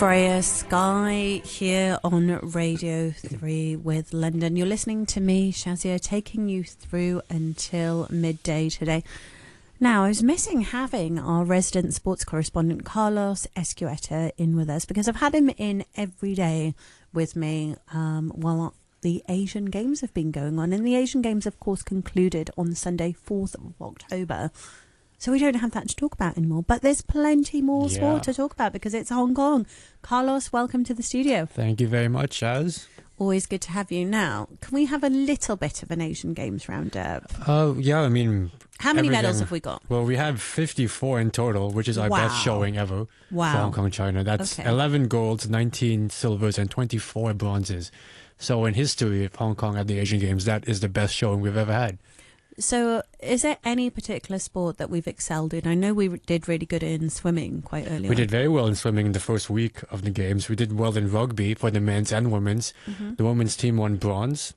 Freya Sky here on Radio 3 with London. You're listening to me, Shazia, taking you through until midday today. Now, I was missing having our resident sports correspondent Carlos Escueta in with us because I've had him in every day with me while the Asian Games have been going on. And the Asian Games, of course, concluded on Sunday, 4th of October. So we don't have that to talk about anymore. But there's plenty more sport to talk about because it's Hong Kong. Carlos, welcome to the studio. Thank you very much, Shaz. Always good to have you. Now, can we have a little bit of an Asian Games roundup? Yeah, I mean... How many medals have we got? Well, we have 54 in total, which is our best showing ever for Hong Kong, China. That's 11 golds, 19 silvers, and 24 bronzes. So in history of Hong Kong at the Asian Games, that is the best showing we've ever had. So is there any particular sport that we've excelled in? I know we did really good in swimming quite early on. We did very well in swimming in the first week of the Games. We did well in rugby for the men's and women's. Mm-hmm. The women's team won bronze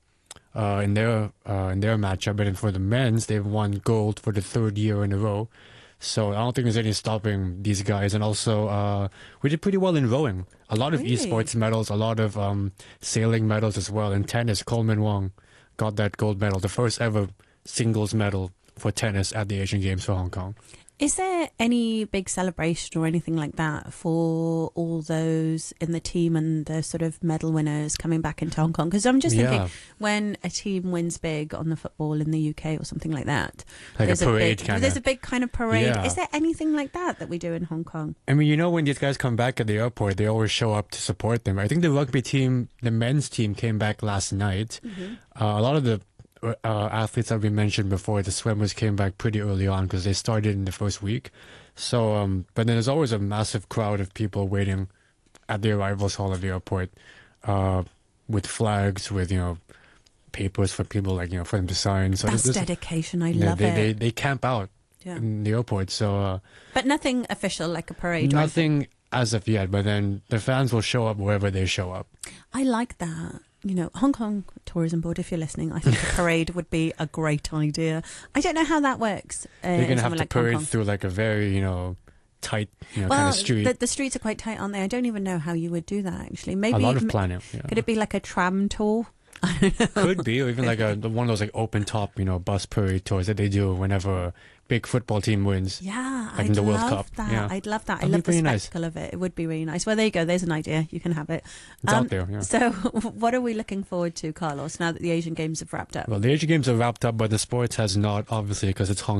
in their matchup, but for the men's, they've won gold for the third year in a row. So I don't think there's any stopping these guys. And also, we did pretty well in rowing. A lot of esports medals, a lot of sailing medals as well. In tennis, Coleman Wong got that gold medal, the first ever singles medal for tennis at the Asian Games for Hong Kong. Is there any big celebration or anything like that for all those in the team and the sort of medal winners coming back into Hong Kong? Because I'm just thinking when a team wins big on the football in the UK or something like that, like a parade there's a big kind of parade. Yeah. Is there anything like that we do in Hong Kong? I mean, you know, when these guys come back at the airport, they always show up to support them. I think the rugby team, the men's team, came back last night. Mm-hmm. A lot of the athletes that we mentioned before, the swimmers came back pretty early on because they started in the first week. So, but then there's always a massive crowd of people waiting at the arrivals hall of the airport with flags, with, papers for people, for them to sign. So that's dedication. I love it. They camp out in the airport. So, but nothing official like a parade. Nothing as of yet, but then the fans will show up wherever they show up. I like that. Hong Kong Tourism Board, if you're listening, I think a parade would be a great idea. I don't know how that works. You're going to have to parade through a very, tight, kind of street. The streets are quite tight, aren't they? I don't even know how you would do that, actually. Maybe a lot of planning. Yeah. Could it be like a tram tour? I don't know. Could be, or even one of those open top, bus parade tours that they do whenever a big football team wins. Yeah, in the World Cup. That. Yeah. I'd love that. I love the spectacle of it. It would be really nice. Well, there you go. There's an idea. You can have it. It's out there. Yeah. So, what are we looking forward to, Carlos? Now that the Asian Games have wrapped up? Well, the Asian Games are wrapped up, but the sports has not, obviously, because it's Hong